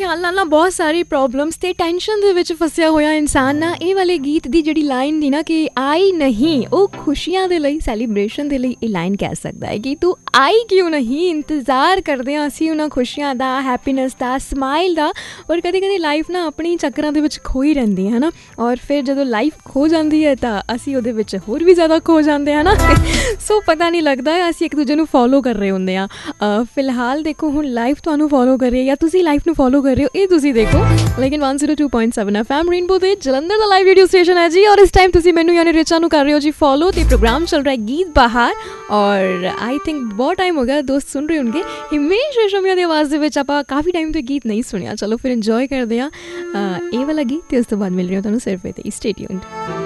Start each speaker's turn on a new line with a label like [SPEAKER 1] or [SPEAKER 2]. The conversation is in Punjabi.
[SPEAKER 1] ਖਿਆਲ ਨਾਲ ਨਾ ਬਹੁਤ ਸਾਰੀ ਪ੍ਰੋਬਲਮਸ ਅਤੇ ਟੈਨਸ਼ਨ ਦੇ ਵਿੱਚ ਫਸਿਆ ਹੋਇਆ ਇਨਸਾਨ ਨਾ ਇਹ ਵਾਲੇ ਗੀਤ ਦੀ ਜਿਹੜੀ ਲਾਈਨ ਦੀ ਨਾ ਕਿ ਆਈ ਨਹੀਂ, ਉਹ ਖੁਸ਼ੀਆਂ ਦੇ ਲਈ, ਸੈਲੀਬ੍ਰੇਸ਼ਨ ਦੇ ਲਈ ਇਹ ਲਾਈਨ ਕਹਿ ਸਕਦਾ ਹੈ ਕਿ ਤੂੰ ਆਈ ਕਿਉਂ ਨਹੀਂ। ਇੰਤਜ਼ਾਰ ਕਰਦੇ ਹਾਂ ਅਸੀਂ ਉਹਨਾਂ ਖੁਸ਼ੀਆਂ ਦਾ, ਹੈਪੀਨੈਸ ਦਾ, ਸਮਾਈਲ ਦਾ। ਔਰ ਕਦੇ ਕਦੇ ਲਾਈਫ ਨਾ ਆਪਣੀ ਚੱਕਰਾਂ ਦੇ ਵਿੱਚ ਖੋਈ ਰਹਿੰਦੀ ਹੈ ਨਾ, ਔਰ ਫਿਰ ਜਦੋਂ ਲਾਈਫ ਖੋ ਜਾਂਦੀ ਹੈ ਤਾਂ ਅਸੀਂ ਉਹਦੇ ਵਿੱਚ ਹੋਰ ਵੀ ਜ਼ਿਆਦਾ ਖੋ ਜਾਂਦੇ ਹਾਂ ਨਾ। ਸੋ ਪਤਾ ਨਹੀਂ ਲੱਗਦਾ, ਅਸੀਂ ਇੱਕ ਦੂਜੇ ਨੂੰ ਫੋਲੋ ਕਰ ਰਹੇ ਹੁੰਦੇ ਹਾਂ। ਫਿਲਹਾਲ ਦੇਖੋ ਹੁਣ ਲਾਈਫ ਤੁਹਾਨੂੰ ਫੋਲੋ ਕਰ ਰਹੀ ਹੈ ਜਾਂ ਤੁਸੀਂ ਲਾਈਫ ਨੂੰ ਫੋਲੋ ਕਰ ਰਹੇ ਹੋ, ਇਹ ਤੁਸੀਂ ਦੇਖੋ। ਲੇਕਿਨ 102.7 FM ਰੇਨਬੋ ਦੇ ਜਲੰਧਰ ਦਾ ਲਾਈਵ ਰੇਡੀਓ ਸਟੇਸ਼ਨ ਹੈ ਜੀ। ਔਰ ਇਸ ਟਾਈਮ ਤੁਸੀਂ ਮੈਨੂੰ ਯਾਨੀ ਰਿਚਾ ਨੂੰ ਕਰ ਰਹੇ ਹੋ ਜੀ ਫੋਲੋ। ਤੇ ਪ੍ਰੋਗਰਾਮ ਚੱਲ ਰਿਹਾ ਗੀਤ ਬਹਾਰ, ਔਰ ਆਈ ਥਿੰਕ ਬਹੁਤ ਟਾਈਮ ਹੋ ਗਿਆ ਦੋਸਤ ਸੁਣ ਰਹੇ ਹੋਣਗੇ ਹਿਮੇਸ਼ ਰੇਸ਼ਮੀਆ ਦੀ ਆਵਾਜ਼ ਦੇ ਵਿੱਚ। ਆਪਾਂ ਕਾਫੀ ਟਾਈਮ ਤੋਂ ਗੀਤ ਨਹੀਂ ਸੁਣਿਆ, ਚਲੋ ਫਿਰ ਇੰਜੋਏ ਕਰਦੇ ਹਾਂ ਇਹ ਵਾਲਾ ਗੀਤ, ਤੇ ਉਸ ਤੋਂ ਬਾਅਦ ਮਿਲ ਰਹੀ ਹਾਂ ਤੁਹਾਨੂੰ ਸਿਰਫ ਤੇ ਸਟੇ ਟਿਊਨਡ।